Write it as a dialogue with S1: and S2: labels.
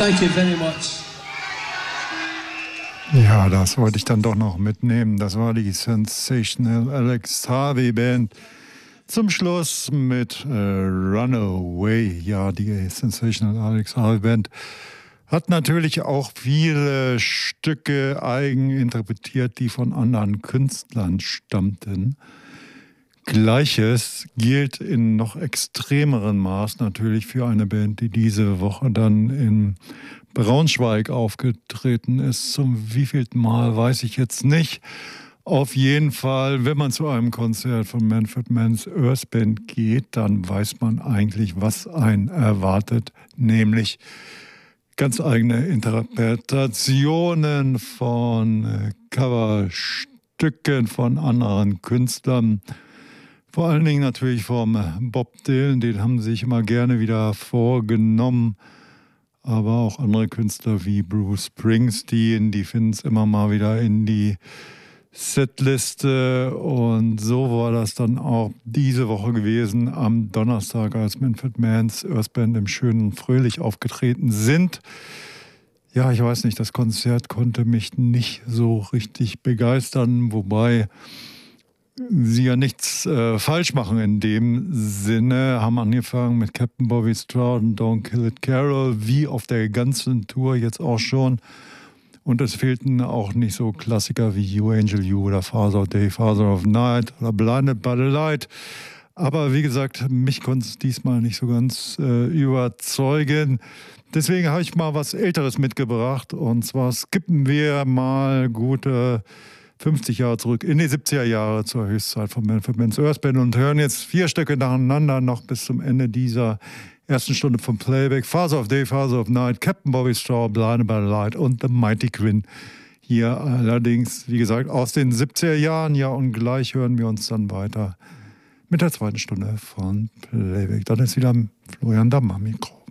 S1: Thank you very much.
S2: Ja, das wollte ich dann doch noch mitnehmen. Das war die Sensational Alex Harvey Band. Zum Schluss mit Runaway. Ja, die Sensational Alex Harvey Band hat natürlich auch viele Stücke eigen interpretiert, die von anderen Künstlern stammten. Gleiches gilt in noch extremerem Maß natürlich für eine Band, die diese Woche dann in Braunschweig aufgetreten ist. Zum wievielten Mal weiß ich jetzt nicht. Auf jeden Fall, wenn man zu einem Konzert von Manfred Mann's Earth Band geht, dann weiß man eigentlich, was einen erwartet, nämlich ganz eigene Interpretationen von Coverstücken von anderen Künstlern. Vor allen Dingen natürlich vom Bob Dylan, den haben sie sich immer gerne wieder vorgenommen. Aber auch andere Künstler wie Bruce Springsteen, die finden es immer mal wieder in die Setliste. Und so war das dann auch diese Woche gewesen, am Donnerstag, als Manfred Mann's Earth Band im Schönen Fröhlich aufgetreten sind. Ja, ich weiß nicht, das Konzert konnte mich nicht so richtig begeistern, wobei sie ja nichts falsch machen in dem Sinne, haben angefangen mit Captain Bobby Stroud und Don't Kill It Carol, wie auf der ganzen Tour jetzt auch schon. Und es fehlten auch nicht so Klassiker wie You Angel You oder Father of Day, Father of Night oder Blinded by the Light. Aber wie gesagt, mich konnte es diesmal nicht so ganz überzeugen. Deswegen habe ich mal was Älteres mitgebracht. Und zwar skippen wir mal gute 50 Jahre zurück in die 70er Jahre zur Höchstzeit von Manfred Mann's Earth Band und hören jetzt 4 Stücke nacheinander noch bis zum Ende dieser ersten Stunde vom Playback. Father of Day, Father of Night, Captain Bobby Straw, Blinded by the Light und The Mighty Quinn. Hier allerdings, wie gesagt, aus den 70er Jahren. Ja, und gleich hören wir uns dann weiter mit der zweiten Stunde von Playback. Dann ist wieder Florian Damm am Mikro.